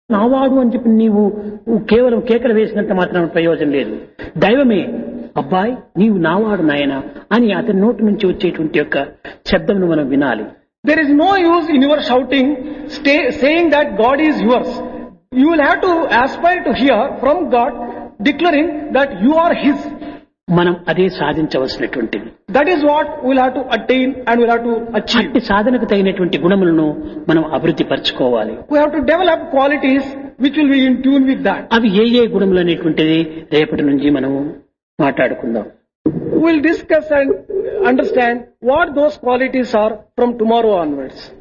నావాడు అని చెప్పి నీవు కేవలం కేకలు వేసినంత మాత్రం ప్రయోజనం లేదు. దైవమే అబ్బాయి నీవు నావాడు నాయన అని అతని నోటి నుంచి వచ్చేటువంటి యొక్క శబ్దమును మనం వినాలి. There is no use in your shouting, saying that God is yours. You will have to aspire to hear from God declaring that you are His. మనం అదే సాధించవలసినటువంటిది. That is what we will have to attain and we will have to achieve. అట్టి సాధనకు తగినటువంటి గుణములను మనం అభివృద్ధి పరచుకోవాలి. We have to develop qualities which will be in tune with that. అవి ఏ గుణములు అనేటువంటిది రేపటి నుంచి మనము మాట్లాడుకుందాం. We will discuss and understand what those qualities are from tomorrow onwards.